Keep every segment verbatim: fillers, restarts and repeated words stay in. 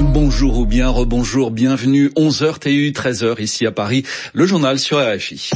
Bonjour ou bien rebonjour, bienvenue, onze heures T U, treize heures ici à Paris, le journal sur R F I.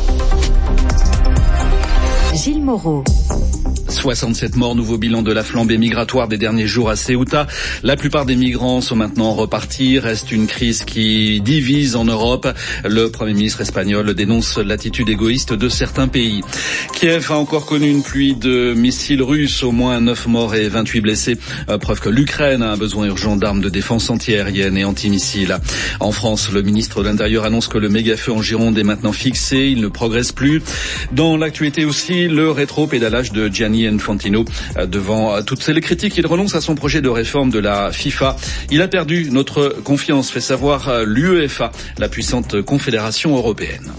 Gilles Moreau. soixante-sept morts, nouveau bilan de la flambée migratoire des derniers jours à Ceuta. La plupart des migrants sont maintenant repartis. Reste une crise qui divise en Europe. Le Premier ministre espagnol dénonce l'attitude égoïste de certains pays. Kiev a encore connu une pluie de missiles russes, au moins neuf morts et vingt-huit blessés. Preuve que l'Ukraine a un besoin urgent d'armes de défense antiaérienne et antimissiles. En France, le ministre de l'Intérieur annonce que le méga-feu en Gironde est maintenant fixé. Il ne progresse plus. Dans l'actualité aussi, le rétro-pédalage de Gianni Infantino. Devant toutes ces critiques, il renonce à son projet de réforme de la FIFA. Il a perdu notre confiance, fait savoir l'UEFA, la puissante confédération européenne.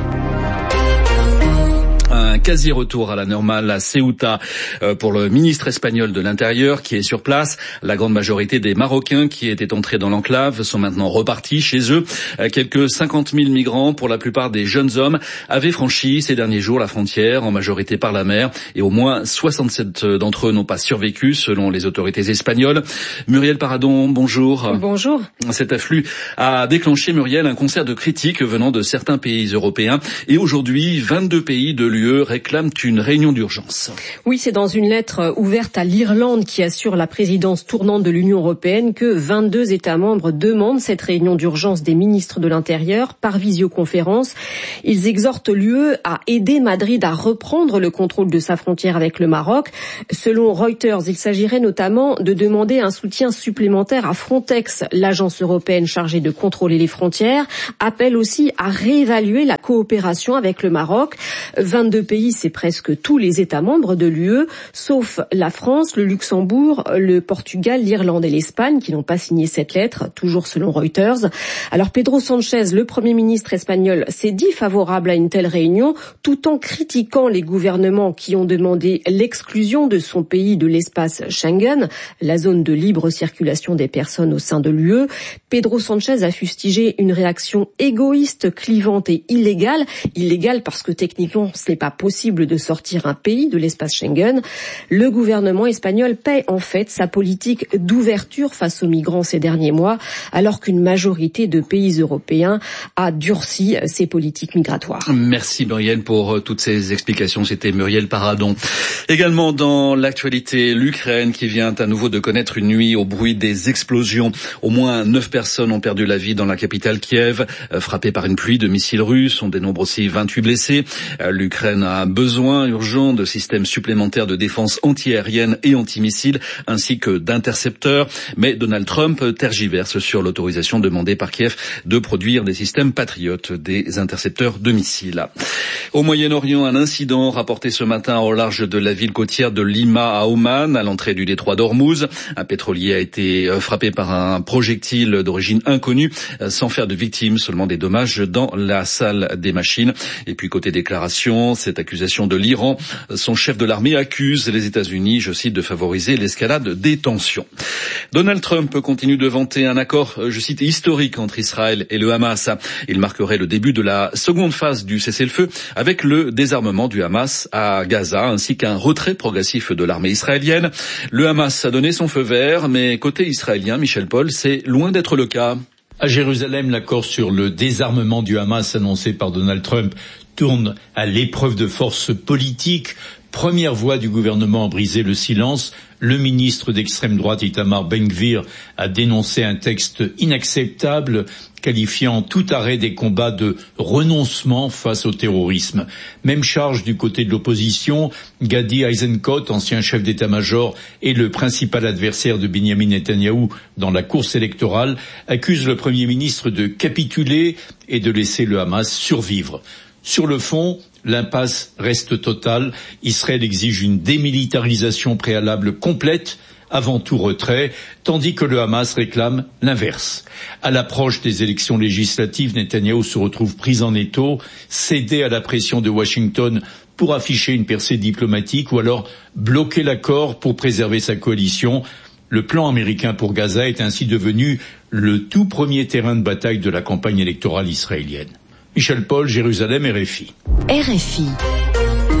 Un quasi-retour à la normale à Ceuta pour le ministre espagnol de l'Intérieur qui est sur place. La grande majorité des Marocains qui étaient entrés dans l'enclave sont maintenant repartis chez eux. Quelques cinquante mille migrants, pour la plupart des jeunes hommes, avaient franchi ces derniers jours la frontière, en majorité par la mer, et au moins soixante-sept d'entre eux n'ont pas survécu, selon les autorités espagnoles. Muriel Paradon, bonjour. Bonjour. Cet afflux a déclenché, Muriel, un concert de critiques venant de certains pays européens, et aujourd'hui, vingt-deux pays de l'U E réclament une réunion d'urgence. Oui, c'est dans une lettre ouverte à l'Irlande qui assure la présidence tournante de l'Union européenne que vingt-deux États membres demandent cette réunion d'urgence des ministres de l'Intérieur par visioconférence. Ils exhortent l'U E à aider Madrid à reprendre le contrôle de sa frontière avec le Maroc. Selon Reuters, il s'agirait notamment de demander un soutien supplémentaire à Frontex, l'agence européenne chargée de contrôler les frontières. Appelle aussi à réévaluer la coopération avec le Maroc. vingt-deux pays, c'est presque tous les États membres de l'U E, sauf la France, le Luxembourg, le Portugal, l'Irlande et l'Espagne, qui n'ont pas signé cette lettre, toujours selon Reuters. Alors Pedro Sanchez, le Premier ministre espagnol, s'est dit favorable à une telle réunion, tout en critiquant les gouvernements qui ont demandé l'exclusion de son pays de l'espace Schengen, la zone de libre circulation des personnes au sein de l'U E. Pedro Sanchez a fustigé une réaction égoïste, clivante et illégale. Illégale parce que techniquement, ce n'est pas possible de sortir un pays de l'espace Schengen. Le gouvernement espagnol paie en fait sa politique d'ouverture face aux migrants ces derniers mois, alors qu'une majorité de pays européens a durci ses politiques migratoires. Merci Muriel pour toutes ces explications. C'était Muriel Paradon. Également dans l'actualité, l'Ukraine qui vient à nouveau de connaître une nuit au bruit des explosions. Au moins neuf personnes ont perdu la vie dans la capitale Kiev, frappée par une pluie de missiles russes. On dénombre aussi vingt-huit blessés. L'Ukraine a besoin urgent de systèmes supplémentaires de défense antiaérienne et antimissiles, ainsi que d'intercepteurs. Mais Donald Trump tergiverse sur l'autorisation demandée par Kiev de produire des systèmes patriotes, des intercepteurs de missiles. Au Moyen-Orient, un incident rapporté ce matin au large de la ville côtière de Lima à Oman, à l'entrée du détroit d'Ormuz. Un pétrolier a été frappé par un projectile d'origine inconnue, sans faire de victimes, seulement des dommages dans la salle des machines. Et puis côté déclaration, cette accusation de l'Iran, son chef de l'armée accuse les États-Unis, je cite, de favoriser l'escalade des tensions. Donald Trump continue de vanter un accord, je cite, historique entre Israël et le Hamas. Il marquerait le début de la seconde phase du cessez-le-feu avec le désarmement du Hamas à Gaza ainsi qu'un retrait progressif de l'armée israélienne. Le Hamas a donné son feu vert, mais côté israélien, Michel Paul, c'est loin d'être le cas. À Jérusalem, l'accord sur le désarmement du Hamas annoncé par Donald Trump tourne à l'épreuve de force politique. Première voix du gouvernement à briser le silence. Le ministre d'extrême droite Itamar Ben-Gvir a dénoncé un texte inacceptable, qualifiant tout arrêt des combats de renoncement face au terrorisme. Même charge du côté de l'opposition. Gadi Eisenkot, ancien chef d'état-major et le principal adversaire de Benyamin Netanyahou dans la course électorale, accuse le Premier ministre de capituler et de laisser le Hamas survivre. Sur le fond, l'impasse reste totale. Israël exige une démilitarisation préalable complète avant tout retrait, tandis que le Hamas réclame l'inverse. À l'approche des élections législatives, Netanyahou se retrouve pris en étau, cédé à la pression de Washington pour afficher une percée diplomatique ou alors bloquer l'accord pour préserver sa coalition. Le plan américain pour Gaza est ainsi devenu le tout premier terrain de bataille de la campagne électorale israélienne. Michel Paul, Jérusalem, R F I. R F I.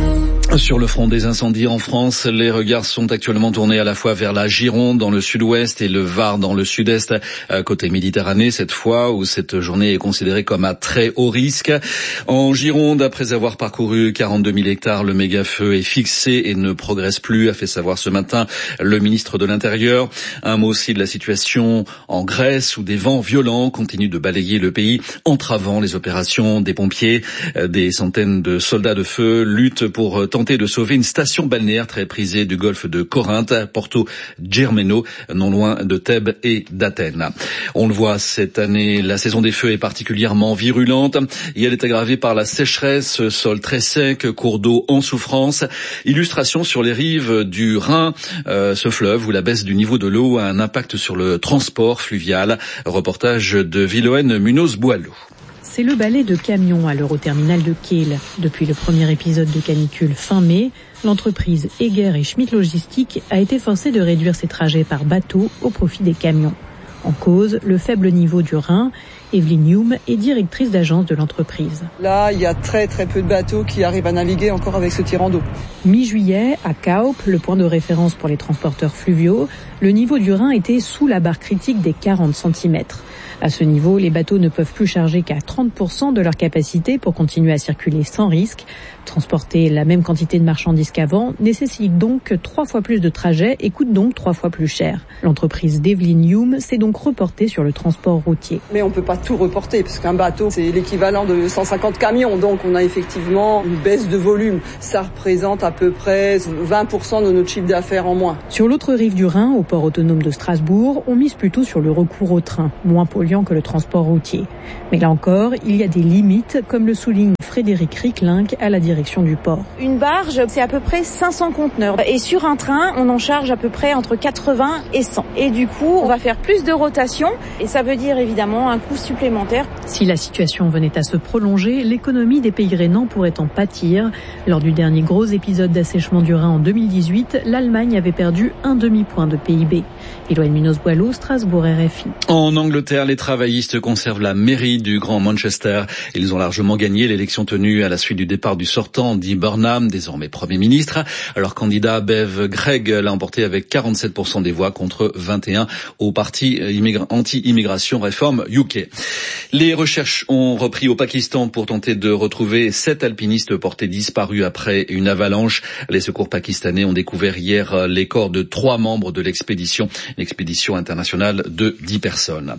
Sur le front des incendies en France, les regards sont actuellement tournés à la fois vers la Gironde dans le sud-ouest et le Var dans le sud-est, côté Méditerranée cette fois, où cette journée est considérée comme à très haut risque. En Gironde, après avoir parcouru quarante-deux mille hectares, le méga-feu est fixé et ne progresse plus, a fait savoir ce matin le ministre de l'Intérieur. Un mot aussi de la situation en Grèce, où des vents violents continuent de balayer le pays, entravant les opérations des pompiers. Des centaines de soldats de feu luttent pour tenter de sauver une station balnéaire très prisée du golfe de Corinthe, Porto Germeno, non loin de Thèbes et d'Athènes. On le voit, cette année, la saison des feux est particulièrement virulente et elle est aggravée par la sécheresse, sol très sec, cours d'eau en souffrance. Illustration sur les rives du Rhin, euh, ce fleuve où la baisse du niveau de l'eau a un impact sur le transport fluvial. Reportage de Villoën Munoz-Boileau. C'est le balai de camions à l'Euroterminal de Kiel. Depuis le premier épisode de canicule fin mai, l'entreprise Eger et Schmitt Logistique a été forcée de réduire ses trajets par bateau au profit des camions. En cause, le faible niveau du Rhin. Evelyne Hume est directrice d'agence de l'entreprise. Là, il y a très très peu de bateaux qui arrivent à naviguer encore avec ce tirant d'eau. Mi-juillet, à Kaup, le point de référence pour les transporteurs fluviaux, le niveau du Rhin était sous la barre critique des quarante centimètres. À ce niveau, les bateaux ne peuvent plus charger qu'à trente pour cent de leur capacité pour continuer à circuler sans risque. Transporter la même quantité de marchandises qu'avant nécessite donc trois fois plus de trajets et coûte donc trois fois plus cher. L'entreprise d'Evelyne Hume s'est donc reportée sur le transport routier. Mais on ne peut pas tout reporter parce qu'un bateau, c'est l'équivalent de cent cinquante camions. Donc on a effectivement une baisse de volume. Ça représente à peu près vingt pour cent de notre chiffre d'affaires en moins. Sur l'autre rive du Rhin, au port autonome de Strasbourg, on mise plutôt sur le recours au train, moins polluant que le transport routier. Mais là encore, il y a des limites, comme le souligne Frédéric Ricklink à la direction du port. Une barge, c'est à peu près cinq cents conteneurs. Et sur un train, on en charge à peu près entre quatre-vingts et cent. Et du coup, on va faire plus de rotation. Et ça veut dire évidemment un coût supplémentaire. Si la situation venait à se prolonger, l'économie des pays rhénans pourrait en pâtir. Lors du dernier gros épisode d'assèchement du Rhin en deux mille dix-huit, l'Allemagne avait perdu un demi-point de P I B. Villoën Munoz-Boileau, Strasbourg, R F I. En Angleterre, les travaillistes conservent la mairie du Grand Manchester. Ils ont largement gagné l'élection tenue à la suite du départ du sortant, Andy Burnham, désormais Premier ministre. Leur candidat Bev Gregg l'a emporté avec quarante-sept pour cent des voix contre vingt et un au parti anti-immigration Reform U K. Les recherches ont repris au Pakistan pour tenter de retrouver sept alpinistes portés disparus après une avalanche. Les secours pakistanais ont découvert hier les corps de trois membres de l'expédition, une expédition internationale de dix personnes.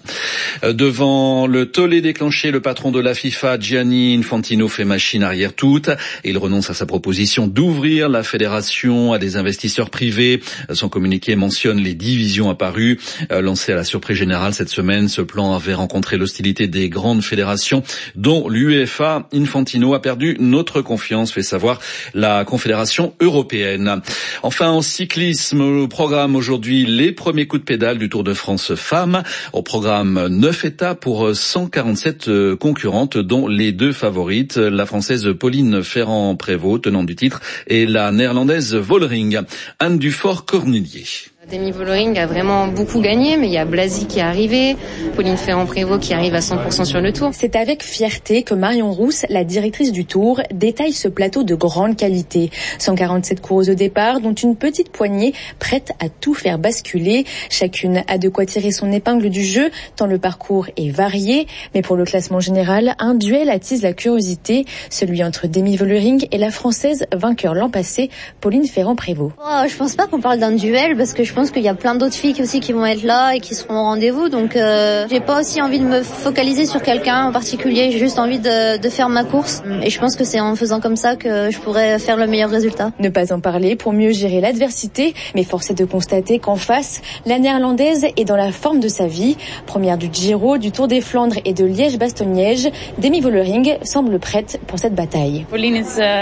Devant le tollé déclenché, le patron de la FIFA, Gianni Infantino, fait machine arrière toute. Il renonce à sa proposition d'ouvrir la fédération à des investisseurs privés. Son communiqué mentionne les divisions apparues. Lancé à la surprise générale cette semaine, ce plan avait rencontré l'hostilité des grandes fédérations, dont l'UEFA. Infantino a perdu notre confiance, fait savoir la Confédération européenne. Enfin, en cyclisme, au programme aujourd'hui, les premiers coups de pédale du Tour de France Femmes. Au programme, neuf étapes pour cent quarante-sept concurrentes, dont les deux favorites, la Française Pauline Ferrand-Prévot, tenante du titre, et la Néerlandaise Vollering. Anne Dufort-Cornelier. Demi Vollering a vraiment beaucoup gagné, mais il y a Blasi qui est arrivé, Pauline Ferrand-Prévot qui arrive à cent pour cent sur le Tour. C'est avec fierté que Marion Rousse, la directrice du Tour, détaille ce plateau de grande qualité. cent quarante-sept coureuses au départ, dont une petite poignée prête à tout faire basculer. Chacune a de quoi tirer son épingle du jeu, tant le parcours est varié. Mais pour le classement général, un duel attise la curiosité, celui entre Demi Vollering et la Française vainqueur l'an passé, Pauline Ferrand-Prévôt. Oh, je pense pas qu'on parle d'un duel, parce que je pense qu'il y a plein d'autres filles aussi qui vont être là et qui seront au rendez-vous, donc euh, j'ai pas aussi envie de me focaliser sur quelqu'un en particulier, j'ai juste envie de, de faire ma course et je pense que c'est en faisant comme ça que je pourrais faire le meilleur résultat. Ne pas en parler pour mieux gérer l'adversité, mais force est de constater qu'en face, la Néerlandaise est dans la forme de sa vie. Première du Giro, du Tour des Flandres et de Liège-Bastogne-Liège, Demi Vollering semble prête pour cette bataille. Pauline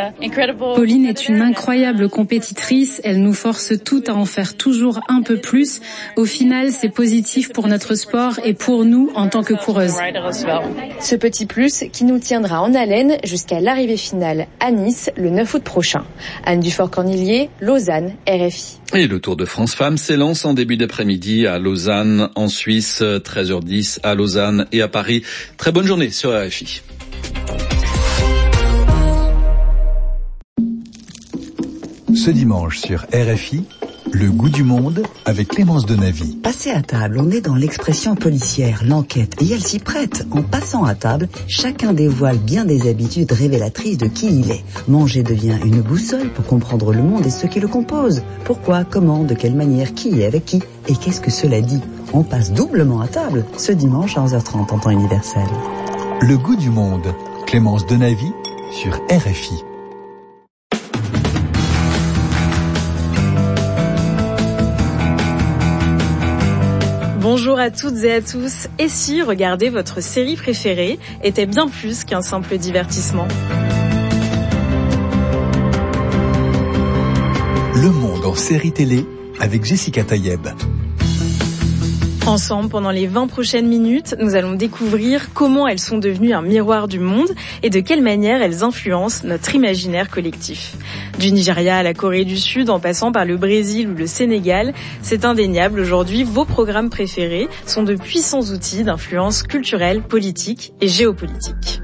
est une incroyable compétitrice, elle nous force toutes à en faire toujours un peu plus. Au final, c'est positif pour notre sport et pour nous en tant que coureuses. Ce petit plus qui nous tiendra en haleine jusqu'à l'arrivée finale à Nice le neuf août prochain. Anne Dufort-Cornelier, Lausanne, R F I. Et le Tour de France Femmes s'élance en début d'après-midi à Lausanne, en Suisse, treize heures dix à Lausanne et à Paris. Très bonne journée sur R F I. Ce dimanche sur R F I, Le goût du monde avec Clémence Denavy. Passer à table, on est dans l'expression policière, l'enquête, et elle s'y prête. En passant à table, chacun dévoile bien des habitudes révélatrices de qui il est. Manger devient une boussole pour comprendre le monde et ceux qui le composent. Pourquoi, comment, de quelle manière, qui est avec qui, et qu'est-ce que cela dit? On passe doublement à table, ce dimanche à onze heures trente en temps universel. Le goût du monde, Clémence Denavy sur R F I. Bonjour à toutes et à tous. Et si regarder votre série préférée était bien plus qu'un simple divertissement? Le monde en série télé avec Jessica Tayeb. Ensemble, pendant les vingt prochaines minutes, nous allons découvrir comment elles sont devenues un miroir du monde et de quelle manière elles influencent notre imaginaire collectif. Du Nigeria à la Corée du Sud, en passant par le Brésil ou le Sénégal, c'est indéniable, aujourd'hui, vos programmes préférés sont de puissants outils d'influence culturelle, politique et géopolitique.